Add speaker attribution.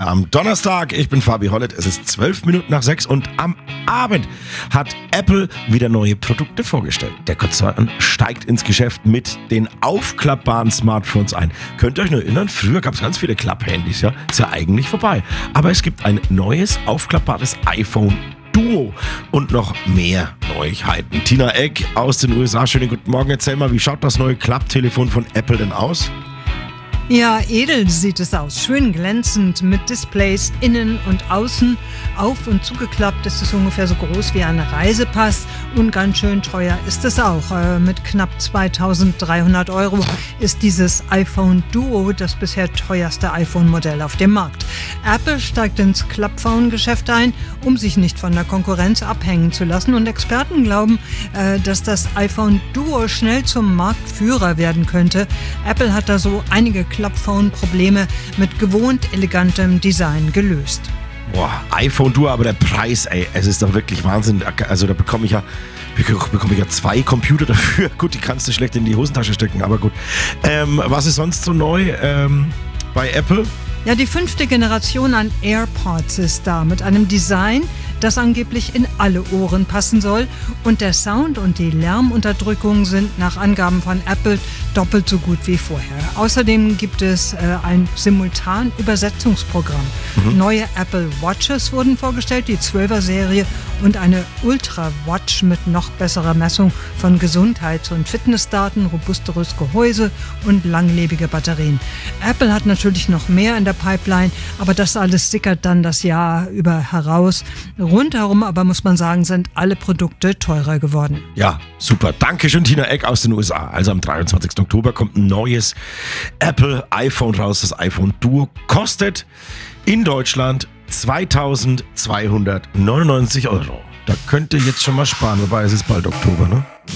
Speaker 1: am Donnerstag. Ich bin Fabi Hollett. Es ist 12 Minuten nach 6 und am Abend hat Apple wieder neue Produkte vorgestellt. Der Konzern steigt ins Geschäft mit den aufklappbaren Smartphones ein. Könnt ihr euch nur erinnern, früher gab es ganz viele Klapphandys, ja? Ist ja eigentlich vorbei. Aber es gibt ein neues aufklappbares iPhone Duo und noch mehr Neuigkeiten. Tina Eck aus den USA, schönen guten Morgen. Erzähl mal, wie schaut das neue Klapptelefon von Apple denn aus?
Speaker 2: Ja, edel sieht es aus. Schön glänzend mit Displays innen und außen. Auf- und zugeklappt ist es ungefähr so groß wie ein Reisepass. Und ganz schön teuer ist es auch. Mit knapp 2.300 € ist dieses iPhone Duo das bisher teuerste iPhone-Modell auf dem Markt. Apple steigt ins Klappphone-Geschäft ein, um sich nicht von der Konkurrenz abhängen zu lassen. Und Experten glauben, dass das iPhone Duo schnell zum Marktführer werden könnte. Apple hat da so einige Klappphone-Probleme mit gewohnt elegantem Design gelöst.
Speaker 1: Boah, iPhone Duo, aber der Preis, ey, es ist doch wirklich Wahnsinn. Also da bekomme ich ja 2 Computer dafür. Gut, die kannst du schlecht in die Hosentasche stecken, aber gut. Was ist sonst so neu bei Apple?
Speaker 2: Ja, die 5. Generation an AirPods ist da mit einem Design, das angeblich in alle Ohren passen soll. Und der Sound und die Lärmunterdrückung sind nach Angaben von Apple doppelt so gut wie vorher. Außerdem gibt es ein Simultan-Übersetzungsprogramm. Neue Apple Watches wurden vorgestellt, die 12er-Serie und eine Ultra-Watch mit noch besserer Messung von Gesundheits- und Fitnessdaten, robusteres Gehäuse und langlebige Batterien. Apple hat natürlich noch mehr in der Pipeline, aber das alles sickert dann das Jahr über heraus. Rundherum aber, muss man sagen, sind alle Produkte teurer geworden.
Speaker 1: Ja, super. Dankeschön, Tina Eck aus den USA. Also am 23. Oktober kommt ein neues Apple iPhone raus. Das iPhone Duo kostet in Deutschland 2.299 €. Da könnt ihr jetzt schon mal sparen, wobei es ist bald Oktober, ne?